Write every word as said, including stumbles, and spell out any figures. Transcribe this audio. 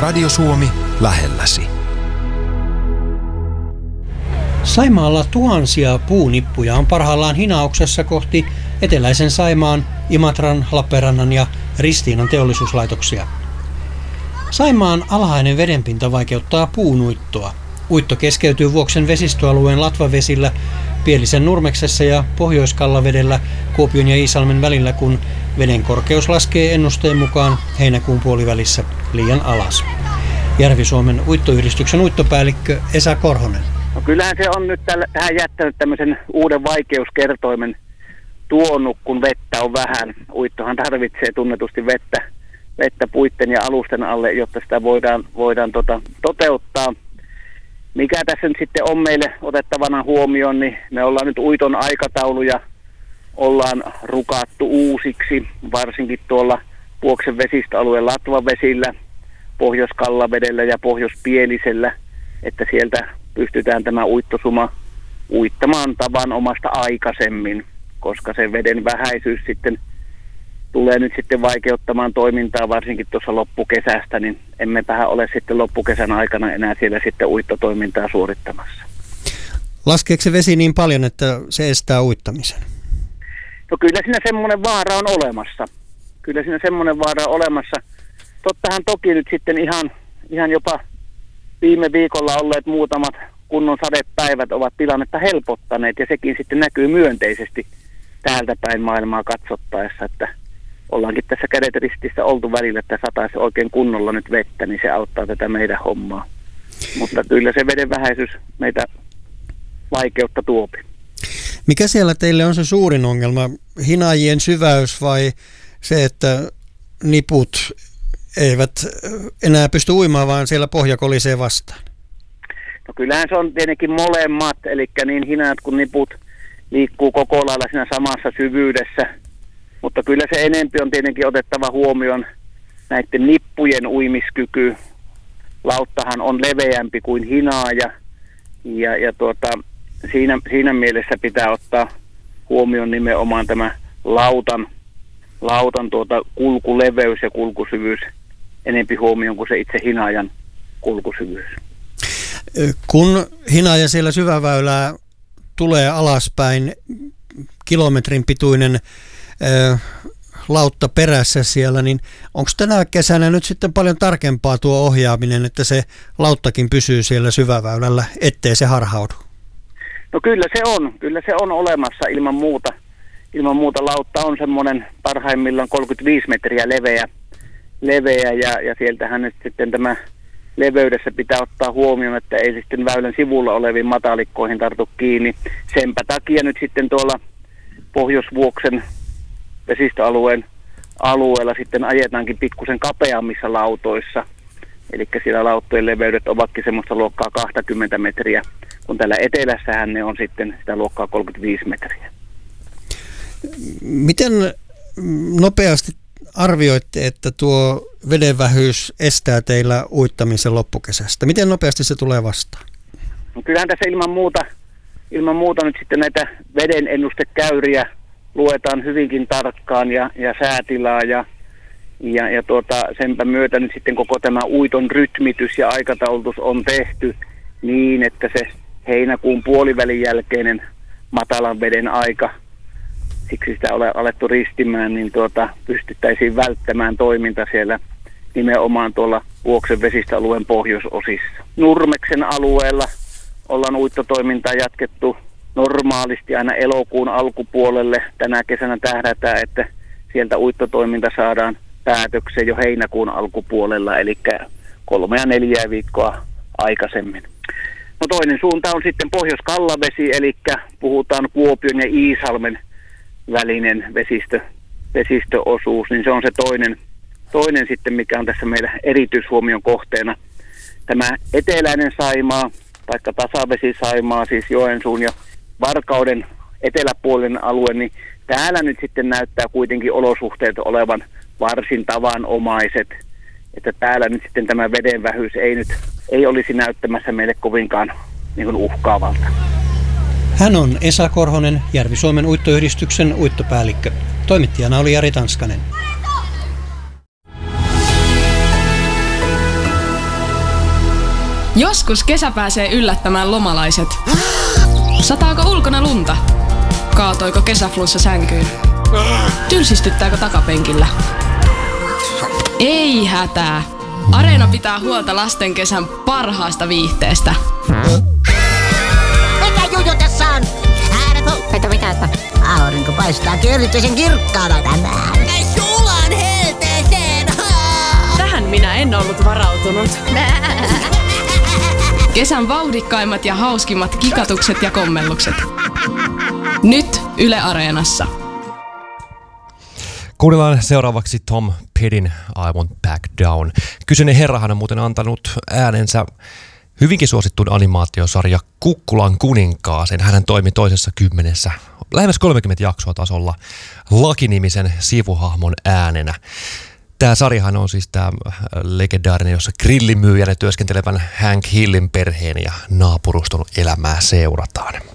Radio Suomi lähelläsi. Saimaalla tuhansia puunippuja on parhaillaan hinauksessa kohti eteläisen Saimaan, Imatran, Lappeenrannan ja Ristiinan teollisuuslaitoksia. Saimaan alhainen vedenpinta vaikeuttaa puunuittoa. Uitto keskeytyy Vuoksen vesistöalueen latvavesillä, Pielisen Nurmeksessa ja Pohjois-Kallavedellä Kuopion ja Iisalmen välillä, kun veden korkeus laskee ennusteen mukaan heinäkuun puolivälissä liian alas. Järvi-Suomen uittoyhdistyksen uittopäällikkö Esa Korhonen. No kyllähän se on nyt tällä, tähän jättänyt tämmöisen uuden vaikeuskertoimen tuonut, kun vettä on vähän. Uittohan tarvitsee tunnetusti vettä, vettä puitten ja alusten alle, jotta sitä voidaan, voidaan tota, toteuttaa. Mikä tässä nyt sitten on meille otettavana huomioon, niin me ollaan nyt uiton aikatauluja ollaan rukattu uusiksi, varsinkin tuolla Vuoksen vesistöalueen latvavesillä, Pohjois-Kallavedellä ja Pohjois-Pielisellä, että sieltä pystytään tämä uittosuma uittamaan tavanomasta aikaisemmin, koska se veden vähäisyys sitten tulee nyt sitten vaikeuttamaan toimintaa varsinkin tuossa loppukesästä, niin emmepähän ole sitten loppukesän aikana enää siellä sitten uittotoimintaa suorittamassa. Laskeeko se vesi niin paljon, että se estää uittamisen? No kyllä siinä semmoinen vaara on olemassa. Kyllä siinä semmoinen vaara on olemassa. Tottahan toki nyt sitten ihan, ihan jopa viime viikolla olleet muutamat kunnon sadepäivät ovat tilannetta helpottaneet, ja sekin sitten näkyy myönteisesti täältä päin maailmaa katsottaessa, että ollaankin tässä kädet ristissä oltu välillä, että sataisi oikein kunnolla nyt vettä, niin se auttaa tätä meidän hommaa. Mutta kyllä se veden vähäisyys meitä vaikeutta tuopi. Mikä siellä teille on se suurin ongelma? Hinaajien syväys vai se, että niput eivät enää pysty uimaan, vaan siellä pohja kolisee vastaan? No kyllähän se on tietenkin molemmat, eli niin hinaat kuin niput liikkuu koko lailla siinä samassa syvyydessä. Mutta kyllä se enempi on tietenkin otettava huomioon näiden nippujen uimiskyky. Lauttahan on leveämpi kuin hinaaja, ja, ja tuota, siinä, siinä mielessä pitää ottaa huomioon nimenomaan tämä lautan, lautan tuota kulkuleveys ja kulkusyvyys enempi huomioon kuin se itse hinaajan kulkusyvyys. Kun hinaaja siellä syväväylää tulee alaspäin, kilometrin pituinen ö, lautta perässä siellä, niin onko tänä kesänä nyt sitten paljon tarkempaa tuo ohjaaminen, että se lauttakin pysyy siellä syväväylällä, ettei se harhaudu? No kyllä se on, kyllä se on olemassa ilman muuta. Ilman muuta lautta on semmoinen parhaimmillaan kolmekymmentäviisi metriä leveä, leveä ja, ja sieltähän nyt sitten tämä leveydessä pitää ottaa huomioon, että ei sitten väylän sivulla oleviin matalikkoihin tartu kiinni. Senpä takia nyt sitten tuolla Pohjois-Vuoksen vesistöalueen alueella sitten ajetaankin pikkusen kapeammissa lautoissa. Eli siellä lauttojen leveydet ovatkin semmoista luokkaa kaksikymmentä metriä, kun täällä etelässähän ne on sitten sitä luokkaa kolmekymmentäviisi metriä. Miten nopeasti arvioitte, että tuo vedenvähyys estää teillä uittamisen loppukesästä? Miten nopeasti se tulee vastaan? No kyllähän tässä ilman muuta, ilman muuta nyt sitten näitä veden ennustekäyriä luetaan hyvinkin tarkkaan ja, ja säätilaa ja, ja, ja tuota, senpä myötä nyt sitten koko tämä uiton rytmitys ja aikataulutus on tehty niin, että se heinäkuun puolivälin jälkeinen matalan veden aika, siksi sitä ole alettu ristimään, niin tuota, pystyttäisiin välttämään toiminta siellä nimenomaan tuolla Vuoksen vesistöalueen pohjoisosissa. Nurmeksen alueella ollaan uittotoimintaa jatkettu normaalisti aina elokuun alkupuolelle. Tänä kesänä tähdätään, että sieltä uittotoiminta saadaan päätökseen jo heinäkuun alkupuolella, eli kolmea neljää viikkoa aikaisemmin. No toinen suunta on sitten Pohjois-Kallavesi, eli puhutaan Kuopion ja Iisalmen välinen vesistö, vesistöosuus, niin se on se toinen, toinen sitten, mikä on tässä meillä erityishuomion kohteena. Tämä eteläinen Saimaa, taikka tasavesi-Saimaa, siis Joensuun ja Varkauden eteläpuolinen alue, niin täällä nyt sitten näyttää kuitenkin olosuhteet olevan varsin tavanomaiset, että täällä nyt sitten tämä vedenvähyys ei nyt ei olisi näyttämässä meille kovinkaan niin kuin uhkaavalta. Hän on Esa Korhonen, Järvi-Suomen uittoyhdistyksen uittopäällikkö. Toimittajana oli Jari Tanskanen. Joskus kesä pääsee yllättämään lomalaiset. Sataako ulkona lunta? Kaatoiko kesäflunssa sänkyyn? Tylsistyttääkö takapenkillä? Ei hätää. Areena pitää huolta lasten kesän parhaasta viihteestä. Mikä juju tässä on? Että mitä, että aurinko paistaakin erityisen kirkkaana tänään. Sulan helteeseen! Tähän minä en ollut varautunut. Kesän vauhdikkaimmat ja hauskimmat kikatukset ja kommellukset. Nyt Yle Areenassa. Kuunnellaan seuraavaksi Tom Pettyn I Want Back Down. Kyseinen herrahan on muuten antanut äänensä hyvinkin suosittuun animaatiosarja Kukkulan kuninkaaseen. Hän toimi toisessa kymmenessä, lähemmäs kolmekymmentä jaksoa tasolla Lucky-nimisen sivuhahmon äänenä. Tämä sarjahan on siis tämä legendaarinen, jossa grillimyyjänä työskentelevän Hank Hillin perheen ja naapuruston elämää seurataan.